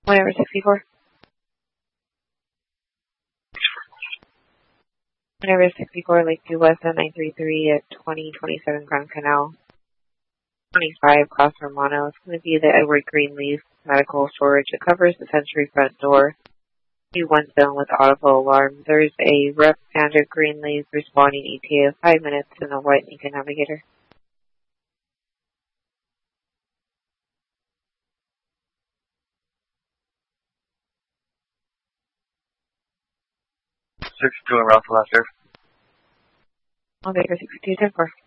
Whatever, 64. Whatever, 64, Lakeview West at 933 at 2027 Grand Canal. 25, Cross Romano. It's going to be the Edward Greenleaf Medical Storage. It covers the Century front door. One zone with audible alarm. There's a Rep. Andrew Greenleaf responding ETA of 5 minutes in the white Lincoln Navigator. 62 and Ralph Lester. Okay, 62, 10-4.